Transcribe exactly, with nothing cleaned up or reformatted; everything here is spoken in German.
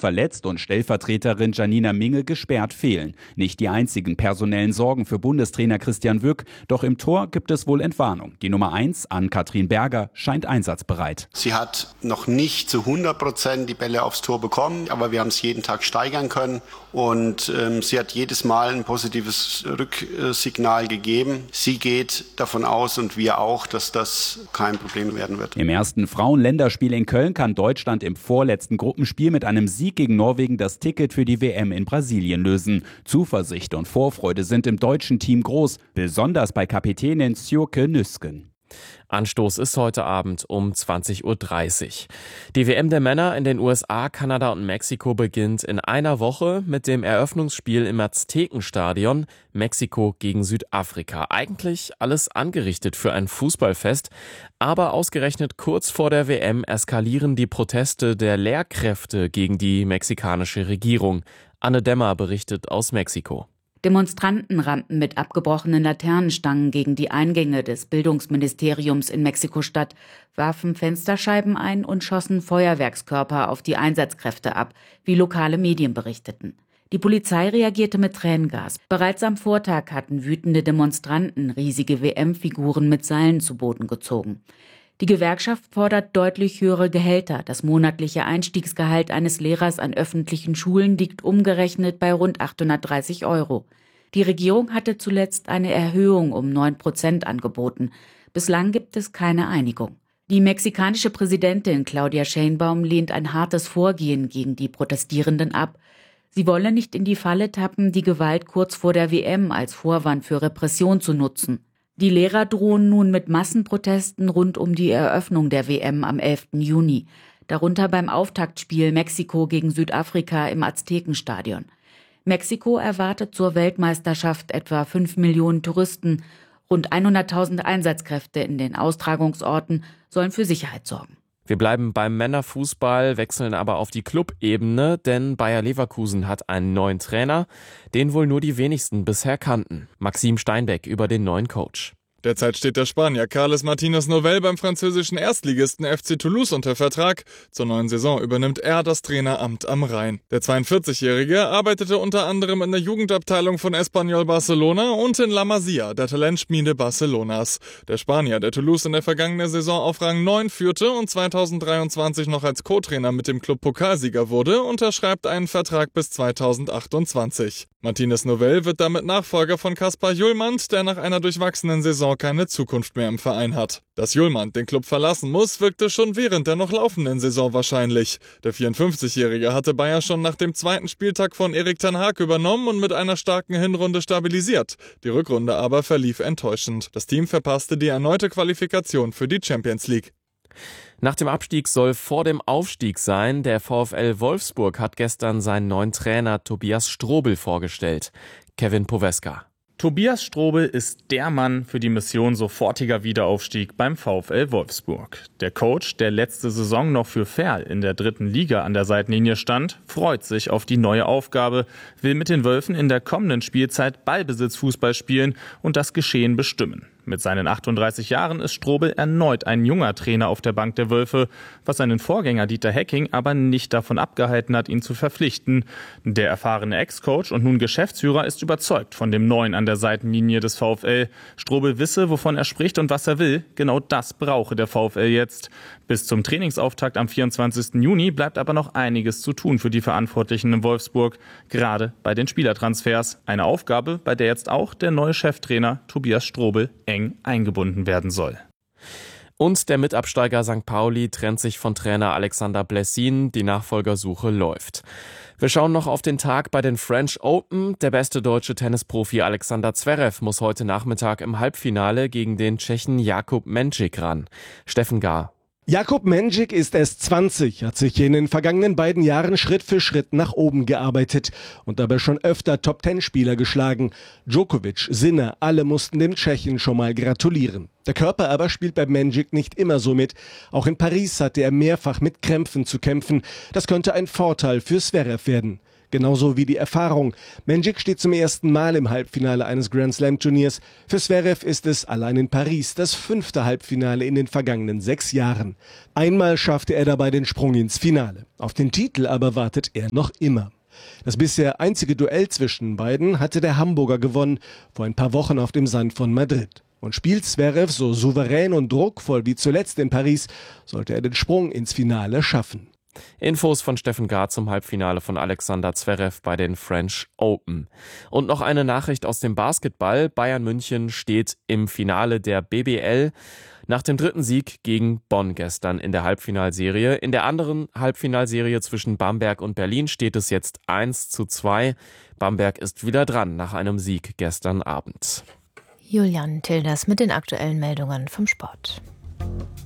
verletzt und Stellvertreterin Janina Minge gesperrt fehlen. Nicht die einzigen personellen Sorgen für Bundestrainer Christian Wück, doch im Tor gibt es wohl Entwarnung. Die Nummer eins, Ann-Kathrin Berger, scheint einsatzbereit. Sie hat noch nicht zu hundert Prozent die Bälle aufs Tor bekommen, aber wir haben es jeden Tag steigern können und ähm, sie hat jedes Mal ein positives Rücksignal gegeben. Sie geht davon aus und wir auch, dass das kein Problem werden wird. Im ersten Frauen-Länderspiel in Köln kann Deutschland im vorletzten Gruppenspiel mit einem Sieg gegen Norwegen das Ticket für die W M in Brasilien lösen. Zuversicht und Vorfreude sind im deutschen Team groß, besonders bei Kapitänin Sjoeke Nüsken. Anstoß ist heute Abend um zwanzig Uhr dreißig. Die W M der Männer in den U S A, Kanada und Mexiko beginnt in einer Woche mit dem Eröffnungsspiel im Aztekenstadion, Mexiko gegen Südafrika. Eigentlich alles angerichtet für ein Fußballfest, aber ausgerechnet kurz vor der W M eskalieren die Proteste der Lehrkräfte gegen die mexikanische Regierung. Anne Dämmer berichtet aus Mexiko. Demonstranten rannten mit abgebrochenen Laternenstangen gegen die Eingänge des Bildungsministeriums in Mexiko-Stadt, warfen Fensterscheiben ein und schossen Feuerwerkskörper auf die Einsatzkräfte ab, wie lokale Medien berichteten. Die Polizei reagierte mit Tränengas. Bereits am Vortag hatten wütende Demonstranten riesige W M-Figuren mit Seilen zu Boden gezogen. Die Gewerkschaft fordert deutlich höhere Gehälter. Das monatliche Einstiegsgehalt eines Lehrers an öffentlichen Schulen liegt umgerechnet bei rund achthundertdreißig Euro. Die Regierung hatte zuletzt eine Erhöhung um neun Prozent angeboten. Bislang gibt es keine Einigung. Die mexikanische Präsidentin Claudia Sheinbaum lehnt ein hartes Vorgehen gegen die Protestierenden ab. Sie wolle nicht in die Falle tappen, die Gewalt kurz vor der W M als Vorwand für Repression zu nutzen. Die Lehrer drohen nun mit Massenprotesten rund um die Eröffnung der W M am elften Juni, darunter beim Auftaktspiel Mexiko gegen Südafrika im Aztekenstadion. Mexiko erwartet zur Weltmeisterschaft etwa fünf Millionen Touristen. Rund hunderttausend Einsatzkräfte in den Austragungsorten sollen für Sicherheit sorgen. Wir bleiben beim Männerfußball, wechseln aber auf die Clubebene, denn Bayer Leverkusen hat einen neuen Trainer, den wohl nur die wenigsten bisher kannten. Maxim Steinbeck über den neuen Coach. Derzeit steht der Spanier Carles Martínez Novell beim französischen Erstligisten F C Toulouse unter Vertrag. Zur neuen Saison übernimmt er das Traineramt am Rhein. Der zweiundvierzigjährige arbeitete unter anderem in der Jugendabteilung von Espanyol Barcelona und in La Masia, der Talentschmiede Barcelonas. Der Spanier, der Toulouse in der vergangenen Saison auf Rang neun führte und zweitausenddreiundzwanzig noch als Co-Trainer mit dem Club Pokalsieger wurde, unterschreibt einen Vertrag bis zweitausendachtundzwanzig. Martínez Novell wird damit Nachfolger von Kaspar Hjulmand, der nach einer durchwachsenen Saison keine Zukunft mehr im Verein hat. Dass Hjulmand den Club verlassen muss, wirkte schon während der noch laufenden Saison wahrscheinlich. Der vierundfünfzigjährige hatte Bayer schon nach dem zweiten Spieltag von Erik ten Hag übernommen und mit einer starken Hinrunde stabilisiert. Die Rückrunde aber verlief enttäuschend. Das Team verpasste die erneute Qualifikation für die Champions League. Nach dem Abstieg soll vor dem Aufstieg sein. Der VfL Wolfsburg hat gestern seinen neuen Trainer Tobias Strobel vorgestellt. Kevin Poweska. Tobias Strobel ist der Mann für die Mission sofortiger Wiederaufstieg beim VfL Wolfsburg. Der Coach, der letzte Saison noch für Verl in der dritten Liga an der Seitenlinie stand, freut sich auf die neue Aufgabe, will mit den Wölfen in der kommenden Spielzeit Ballbesitzfußball spielen und das Geschehen bestimmen. Mit seinen achtunddreißig Jahren ist Strobel erneut ein junger Trainer auf der Bank der Wölfe, was seinen Vorgänger Dieter Hecking aber nicht davon abgehalten hat, ihn zu verpflichten. Der erfahrene Ex-Coach und nun Geschäftsführer ist überzeugt von dem Neuen an der Seitenlinie des VfL. Strobel wisse, wovon er spricht und was er will. Genau das brauche der VfL jetzt. Bis zum Trainingsauftakt am vierundzwanzigsten Juni bleibt aber noch einiges zu tun für die Verantwortlichen in Wolfsburg, gerade bei den Spielertransfers. Eine Aufgabe, bei der jetzt auch der neue Cheftrainer Tobias Strobel eng eingebunden werden soll. Und der Mitabsteiger Sankt Pauli trennt sich von Trainer Alexander Blessin. Die Nachfolgersuche läuft. Wir schauen noch auf den Tag bei den French Open. Der beste deutsche Tennisprofi Alexander Zverev muss heute Nachmittag im Halbfinale gegen den Tschechen Jakub Mensik ran. Steffen Gar. Jakub Mensik ist erst zwanzig, hat sich in den vergangenen beiden Jahren Schritt für Schritt nach oben gearbeitet und dabei schon öfter Top-Ten-Spieler geschlagen. Djokovic, Sinner, alle mussten dem Tschechen schon mal gratulieren. Der Körper aber spielt bei Mensik nicht immer so mit. Auch in Paris hatte er mehrfach mit Krämpfen zu kämpfen. Das könnte ein Vorteil für Zverev werden. Genauso wie die Erfahrung. Mendžić steht zum ersten Mal im Halbfinale eines Grand-Slam-Turniers. Für Zverev ist es allein in Paris das fünfte Halbfinale in den vergangenen sechs Jahren. Einmal schaffte er dabei den Sprung ins Finale. Auf den Titel aber wartet er noch immer. Das bisher einzige Duell zwischen beiden hatte der Hamburger gewonnen, vor ein paar Wochen auf dem Sand von Madrid. Und spielt Zverev so souverän und druckvoll wie zuletzt in Paris, sollte er den Sprung ins Finale schaffen. Infos von Steffen Gard zum Halbfinale von Alexander Zverev bei den French Open. Und noch eine Nachricht aus dem Basketball. Bayern München steht im Finale der B B L nach dem dritten Sieg gegen Bonn gestern in der Halbfinalserie. In der anderen Halbfinalserie zwischen Bamberg und Berlin steht es jetzt eins zu zwei. Bamberg ist wieder dran nach einem Sieg gestern Abend. Julian Tilders mit den aktuellen Meldungen vom Sport.